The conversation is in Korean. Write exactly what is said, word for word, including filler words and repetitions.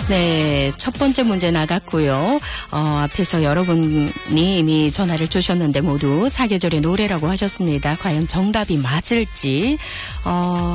네, 첫 번째 문제 나갔고요. 어, 앞에서 여러분이 이미 전화를 주셨는데 모두 사계절의 노래라고 하셨습니다. 과연 정답이 맞을지. 어,